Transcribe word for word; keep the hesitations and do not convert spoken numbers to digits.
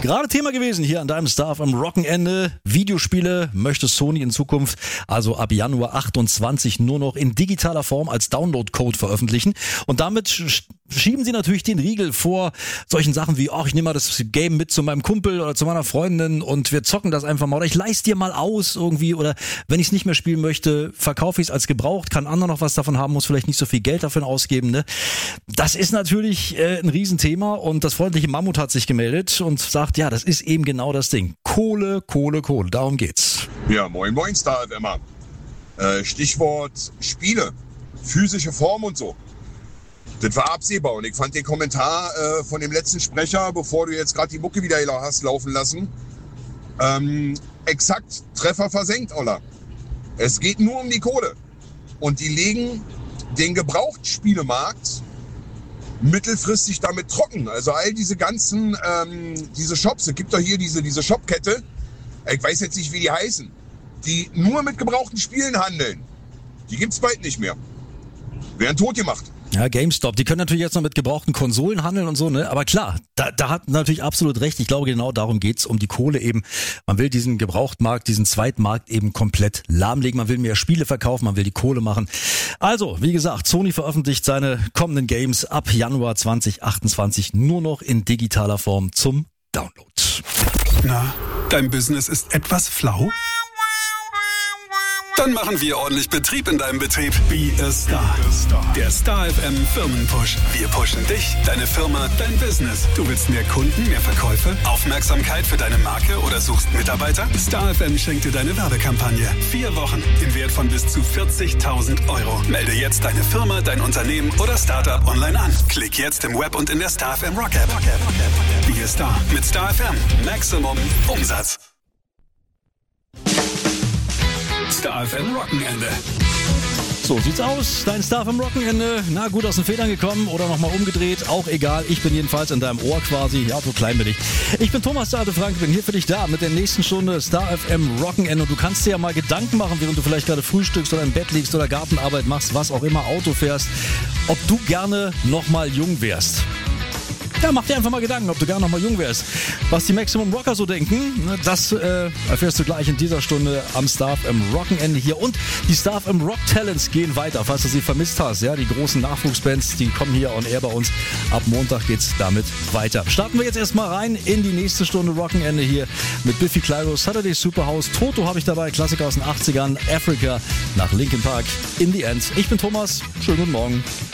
Gerade Thema gewesen hier an deinem Star F M Rockenende. Videospiele möchte Sony in Zukunft, also ab Januar achtundzwanzig, nur noch in digitaler Form als Download-Code veröffentlichen. Und damit sch- schieben sie natürlich den Riegel vor solchen Sachen wie, ach, ich nehme mal das Game mit zu meinem Kumpel oder zu meiner Freundin und wir zocken das einfach mal. Oder ich leih's dir mal aus irgendwie. Oder wenn ich es nicht mehr spielen möchte, verkaufe ich es als gebraucht, kann anderer noch was davon haben, muss vielleicht nicht so viel Geld dafür ausgeben. Ne? Das ist natürlich äh, ein Riesenthema und das freundliche Mammut hat sich gemeldet und sagt, ja, das ist eben genau das Ding. Kohle, Kohle, Kohle, darum geht's. Ja, moin, moin, Star F M. Äh, Stichwort Spiele, physische Form und so. Das war absehbar und ich fand den Kommentar äh, von dem letzten Sprecher, bevor du jetzt gerade die Mucke wieder hast laufen lassen, ähm, exakt Treffer versenkt, Ola. Es geht nur um die Kohle. Und die legen den Gebrauchtspielemarkt mittelfristig damit trocken. Also all diese ganzen, ähm, diese Shops, es gibt doch hier diese, diese Shopkette, ich weiß jetzt nicht, wie die heißen, die nur mit gebrauchten Spielen handeln. Die gibt's bald nicht mehr. Werden tot gemacht. Ja, GameStop, die können natürlich jetzt noch mit gebrauchten Konsolen handeln und so, ne? Aber klar, da, da hat natürlich absolut recht. Ich glaube, genau darum geht's, um die Kohle eben. Man will diesen Gebrauchtmarkt, diesen Zweitmarkt eben komplett lahmlegen. Man will mehr Spiele verkaufen, man will die Kohle machen. Also, wie gesagt, Sony veröffentlicht seine kommenden Games ab Januar zwanzig achtundzwanzig nur noch in digitaler Form zum Download. Na, dein Business ist etwas flau? Dann machen wir ordentlich Betrieb in deinem Betrieb. Be a Star. Der Star F M Firmenpush. Wir pushen dich, deine Firma, dein Business. Du willst mehr Kunden, mehr Verkäufe, Aufmerksamkeit für deine Marke oder suchst Mitarbeiter? Star F M schenkt dir deine Werbekampagne. Vier Wochen im Wert von bis zu vierzigtausend Euro. Melde jetzt deine Firma, dein Unternehmen oder Startup online an. Klick jetzt im Web und in der Star F M Rock App. Be a Star mit Star F M. Maximum Umsatz. Star F M Rockenende. So sieht's aus. Dein Star vom Rockenende. Na, gut aus den Federn gekommen oder nochmal umgedreht. Auch egal. Ich bin jedenfalls in deinem Ohr quasi. Ja, so klein bin ich. Ich bin Thomas Sade Frank, bin hier für dich da mit der nächsten Stunde Star F M Rockenende. Und du kannst dir ja mal Gedanken machen, während du vielleicht gerade frühstückst oder im Bett liegst oder Gartenarbeit machst, was auch immer, Auto fährst, ob du gerne nochmal jung wärst. Ja, mach dir einfach mal Gedanken, ob du gerne noch mal jung wärst. Was die Maximum Rocker so denken, das äh, erfährst du gleich in dieser Stunde am Star F M Rockenende hier. Und die Star F M Rock Talents gehen weiter, falls du sie vermisst hast. Ja, die großen Nachwuchsbands, die kommen hier on air bei uns. Ab Montag geht's damit weiter. Starten wir jetzt erstmal rein in die nächste Stunde Rockenende hier mit Biffy Clyro, Saturday Superhouse, Toto habe ich dabei, Klassiker aus den achtzigern, Africa nach Linkin Park, In the End. Ich bin Thomas, schönen guten Morgen.